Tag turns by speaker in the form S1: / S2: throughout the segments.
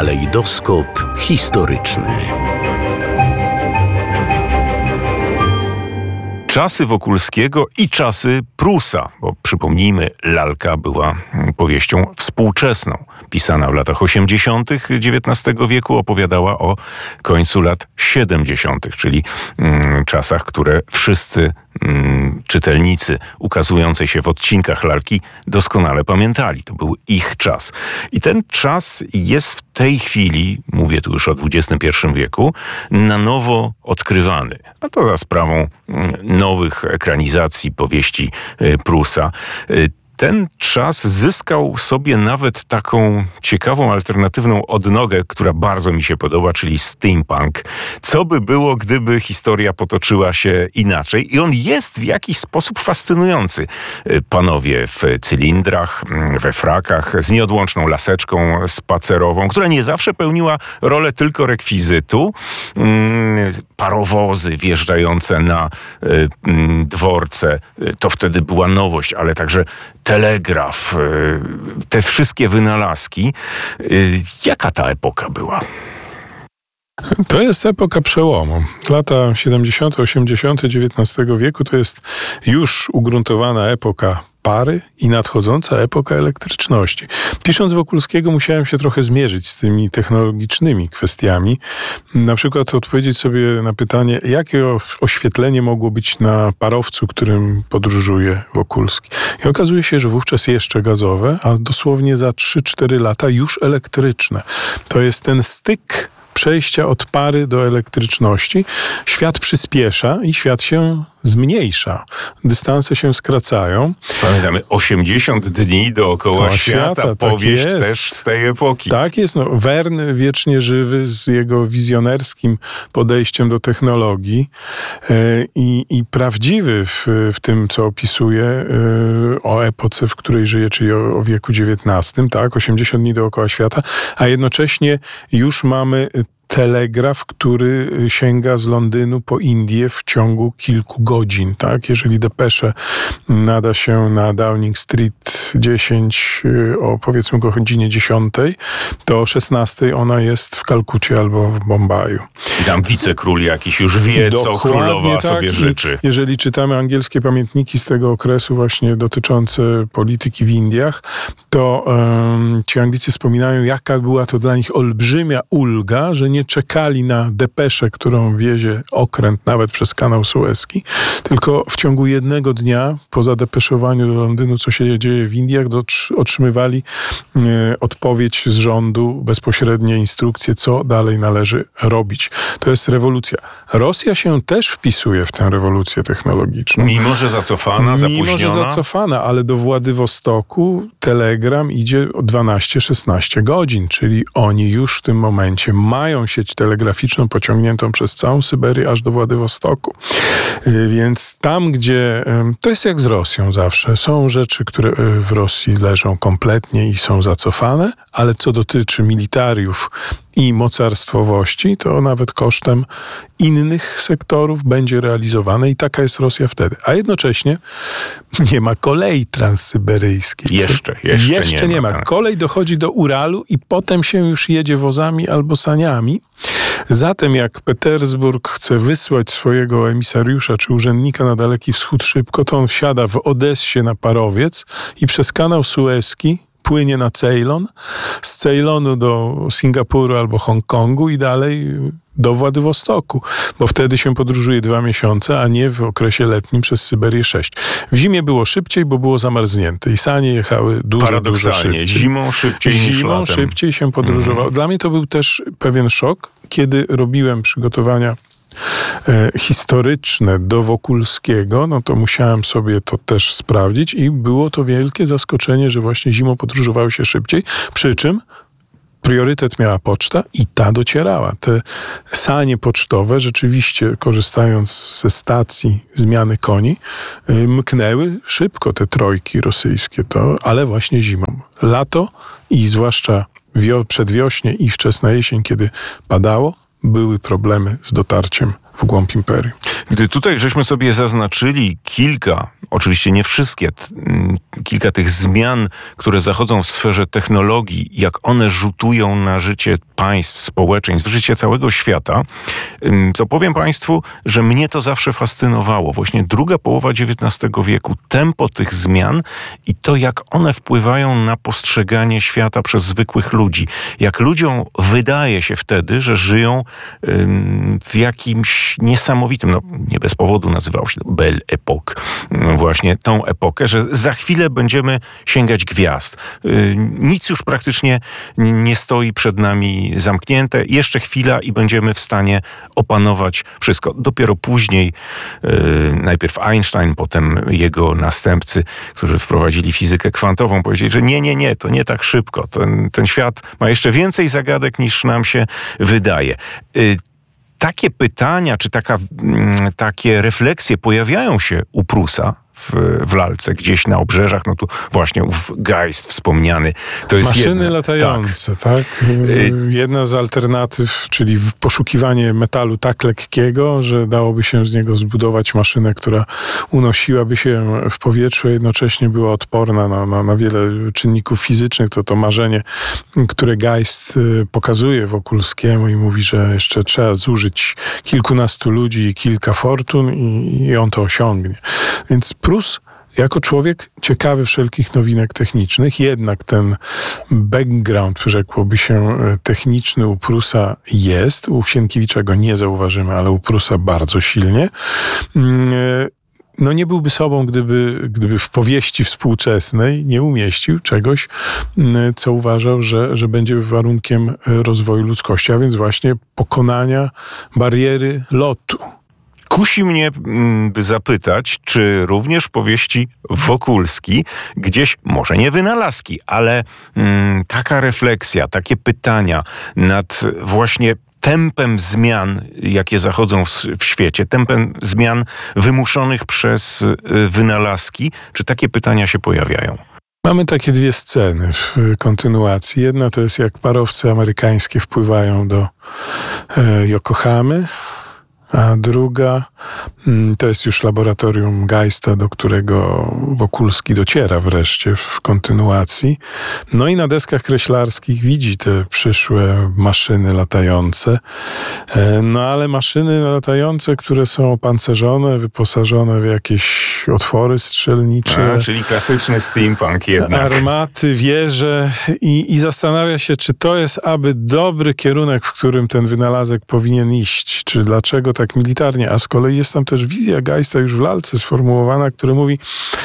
S1: Kalejdoskop historyczny.
S2: Czasy Wokulskiego i czasy Prusa, bo przypomnijmy, Lalka była powieścią współczesną. Pisana w latach 80. XIX wieku, opowiadała o końcu lat 70., czyli czasach, które wszyscy czytelnicy ukazującej się w odcinkach Lalki doskonale pamiętali. To był ich czas. I ten czas jest w tej chwili, mówię tu już o XXI wieku, na nowo odkrywany. A to za sprawą nowych ekranizacji powieści Prusa. Ten czas zyskał sobie nawet taką ciekawą, alternatywną odnogę, która bardzo mi się podoba, czyli steampunk. Co by było, gdyby historia potoczyła się inaczej? I on jest w jakiś sposób fascynujący. Panowie w cylindrach, we frakach, z nieodłączną laseczką spacerową, która nie zawsze pełniła rolę tylko rekwizytu. Parowozy wjeżdżające na dworce, to wtedy była nowość, ale także telegraf, te wszystkie wynalazki. Jaka ta epoka była?
S3: To jest epoka przełomu. Lata 70., 80. XIX wieku to jest już ugruntowana epoka pary i nadchodząca epoka elektryczności. Pisząc Wokulskiego musiałem się trochę zmierzyć z tymi technologicznymi kwestiami. Na przykład odpowiedzieć sobie na pytanie, jakie oświetlenie mogło być na parowcu, którym podróżuje Wokulski. I okazuje się, że wówczas jeszcze gazowe, a dosłownie za 3-4 lata już elektryczne. To jest ten styk przejścia od pary do elektryczności. Świat przyspiesza i świat się zmniejsza. Dystanse się skracają.
S2: Pamiętamy, 80 dni dookoła świata. Powieść tak też z tej epoki.
S3: Tak jest. Verne, wiecznie żywy, z jego wizjonerskim podejściem do technologii i prawdziwy w tym, co opisuje o epoce, w której żyje, czyli o wieku XIX, tak? 80 dni dookoła świata, a jednocześnie już mamy telegraf, który sięga z Londynu po Indię w ciągu kilku godzin, tak? Jeżeli depeszę nada się na Downing Street 10 o powiedzmy godzinie 10, to o 16 ona jest w Kalkucie albo w Bombaju.
S2: I tam wicekról jakiś już wie, co królowa
S3: tak,
S2: sobie życzy.
S3: Jeżeli czytamy angielskie pamiętniki z tego okresu właśnie dotyczące polityki w Indiach, to ci Anglicy wspominają, jaka była to dla nich olbrzymia ulga, że nie czekali na depeszę, którą wiezie okręt nawet przez kanał Suezki, tylko w ciągu jednego dnia, po zadepeszowaniu do Londynu, co się dzieje w Indiach, otrzymywali odpowiedź z rządu, bezpośrednie instrukcje, co dalej należy robić. To jest rewolucja. Rosja się też wpisuje w tę rewolucję technologiczną.
S2: Mimo, że zacofana, zapóźniona.
S3: Mimo, że zacofana, ale do Władywostoku telegram idzie o 12-16 godzin, czyli oni już w tym momencie mają sieć telegraficzną pociągniętą przez całą Syberię aż do Władywostoku. Więc tam, gdzie... To jest jak z Rosją zawsze. Są rzeczy, które w Rosji leżą kompletnie i są zacofane, ale co dotyczy militariów i mocarstwowości, to nawet kosztem innych sektorów będzie realizowane i taka jest Rosja wtedy. A jednocześnie nie ma kolei transsyberyjskiej. Jeszcze nie ma.
S2: Tak.
S3: Kolej dochodzi do Uralu i potem się już jedzie wozami albo saniami. Zatem jak Petersburg chce wysłać swojego emisariusza czy urzędnika na Daleki Wschód szybko, to on wsiada w Odessie na parowiec i przez kanał Suezki płynie na Ceylon, z Ceylonu do Singapuru albo Hongkongu i dalej do Władywostoku, bo wtedy się podróżuje 2 miesiące, a nie w okresie letnim przez Syberię 6. W zimie było szybciej, bo było zamarznięte i sanie jechały dużo szybciej.
S2: Zimą szybciej niż latem.
S3: Szybciej się podróżowało. Dla mnie to był też pewien szok, kiedy robiłem przygotowania historyczne do Wokulskiego, no to musiałem sobie to też sprawdzić i było to wielkie zaskoczenie, że właśnie zimą podróżowało się szybciej, przy czym priorytet miała poczta i ta docierała. Te sanie pocztowe rzeczywiście, korzystając ze stacji zmiany koni, mknęły szybko te trojki rosyjskie, ale właśnie zimą. Lato i zwłaszcza przedwiośnie i wczesna jesień, kiedy padało, były problemy z dotarciem w głąb imperium.
S2: Gdy tutaj żeśmy sobie zaznaczyli kilka, oczywiście nie wszystkie, kilka tych zmian, które zachodzą w sferze technologii, jak one rzutują na życie państw, społeczeństw, życie całego świata, to powiem Państwu, że mnie to zawsze fascynowało. Właśnie druga połowa XIX wieku, tempo tych zmian i to, jak one wpływają na postrzeganie świata przez zwykłych ludzi. Jak ludziom wydaje się wtedy, że żyją w jakimś niesamowitym, no nie bez powodu nazywało się to Belle Époque, właśnie tą epokę, że za chwilę będziemy sięgać gwiazd. Nic już praktycznie nie stoi przed nami zamknięte. Jeszcze chwila i będziemy w stanie opanować wszystko. Dopiero później, najpierw Einstein, potem jego następcy, którzy wprowadzili fizykę kwantową, powiedzieli, że nie, to nie tak szybko. Ten świat ma jeszcze więcej zagadek niż nam się wydaje. Takie pytania, czy takie refleksje pojawiają się u Prusa w lalce, gdzieś na obrzeżach, no tu właśnie ów Geist wspomniany. To jest
S3: maszyny latające, tak? Jedna z alternatyw, czyli poszukiwanie metalu tak lekkiego, że dałoby się z niego zbudować maszynę, która unosiłaby się w powietrzu, a jednocześnie była odporna na wiele czynników fizycznych. To marzenie, które Geist pokazuje Wokulskiemu i mówi, że jeszcze trzeba zużyć kilkunastu ludzi i kilka fortun i on to osiągnie. Więc Prus jako człowiek ciekawy wszelkich nowinek technicznych, jednak ten background, rzekłoby się, techniczny u Prusa jest. U Sienkiewicza go nie zauważymy, ale u Prusa bardzo silnie. No nie byłby sobą, gdyby w powieści współczesnej nie umieścił czegoś, co uważał, że będzie warunkiem rozwoju ludzkości, a więc właśnie pokonania bariery lotu.
S2: Kusi mnie, by zapytać, czy również w powieści Wokulski gdzieś, może nie wynalazki, ale taka refleksja, takie pytania nad właśnie tempem zmian, jakie zachodzą w świecie, tempem zmian wymuszonych przez wynalazki, czy takie pytania się pojawiają?
S3: Mamy takie dwie sceny w kontynuacji. Jedna to jest, jak parowce amerykańskie wpływają do Yokohamy, a druga to jest już laboratorium Geista, do którego Wokulski dociera wreszcie w kontynuacji. No i na deskach kreślarskich widzi te przyszłe maszyny latające. No ale maszyny latające, które są opancerzone, wyposażone w jakieś otwory strzelnicze.
S2: Czyli klasyczny steampunk jednak.
S3: Armaty, wieże i zastanawia się, czy to jest aby dobry kierunek, w którym ten wynalazek powinien iść, czy dlaczego tak militarnie, a z kolei jest tam też wizja Geista już w lalce sformułowana, która mówi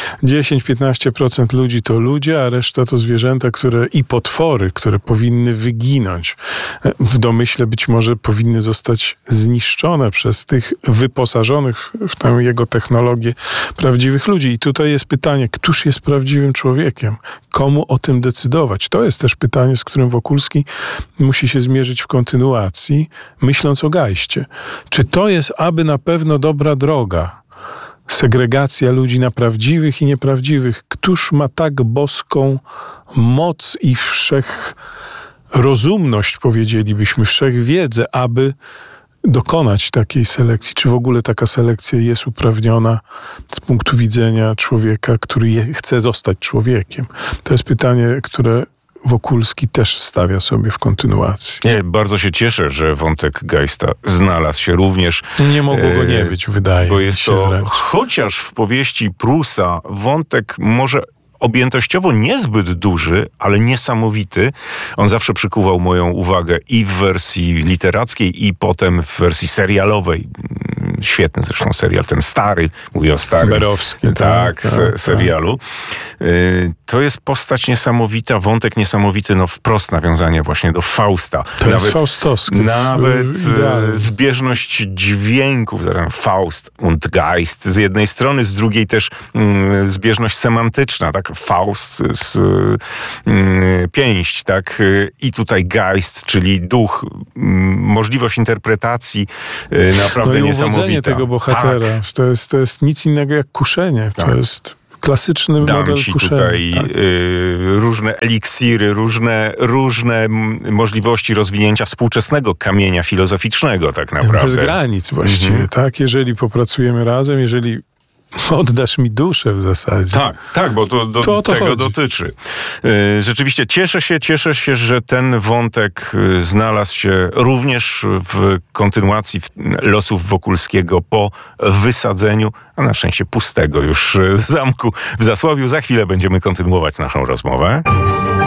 S3: 10-15% ludzi to ludzie, a reszta to zwierzęta, i potwory, które powinny wyginąć. W domyśle być może powinny zostać zniszczone przez tych wyposażonych w tę jego technologię prawdziwych ludzi. I tutaj jest pytanie, któż jest prawdziwym człowiekiem? Komu o tym decydować? To jest też pytanie, z którym Wokulski musi się zmierzyć w kontynuacji, myśląc o Geistie. Czy to jest aby na pewno dobra droga? Segregacja ludzi na prawdziwych i nieprawdziwych. Któż ma tak boską moc i wszechrozumność, powiedzielibyśmy, wszechwiedzę, aby dokonać takiej selekcji? Czy w ogóle taka selekcja jest uprawniona z punktu widzenia człowieka, który chce zostać człowiekiem? To jest pytanie, które Wokulski też stawia sobie w kontynuacji.
S2: Bardzo się cieszę, że wątek Geista znalazł się również.
S3: Nie mogło go nie być, wydaje mi się.
S2: Bo jest to,
S3: wręcz.
S2: chociaż w powieści Prusa wątek może objętościowo niezbyt duży, ale niesamowity. On zawsze przykuwał moją uwagę i w wersji literackiej, i potem w wersji serialowej. Świetny zresztą serial, ten stary, mówię o starym.
S3: Berowski.
S2: Tak, serialu. To jest postać niesamowita, wątek niesamowity, wprost nawiązanie właśnie do Fausta.
S3: To jest faustowskie.
S2: Nawet zbieżność dźwięków, Faust und Geist z jednej strony, z drugiej też zbieżność semantyczna, tak? Faust z pięść, tak? I tutaj Geist, czyli duch, możliwość interpretacji naprawdę niesamowita.
S3: Tego bohatera, tak. To jest nic innego jak kuszenie.
S2: Tak.
S3: To jest klasyczny
S2: Dam
S3: model
S2: ci
S3: kuszenia.
S2: tutaj
S3: Tak.
S2: różne eliksiry, różne możliwości rozwinięcia współczesnego kamienia filozoficznego tak naprawdę.
S3: Bez granic właściwie, tak? Jeżeli popracujemy razem, jeżeli oddasz mi duszę w zasadzie.
S2: Tak, bo to
S3: To o to
S2: tego
S3: chodzi.
S2: dotyczy. Rzeczywiście cieszę się, że ten wątek znalazł się również w kontynuacji losów Wokulskiego po wysadzeniu, a na szczęście pustego już zamku w Zasławiu. Za chwilę będziemy kontynuować naszą rozmowę.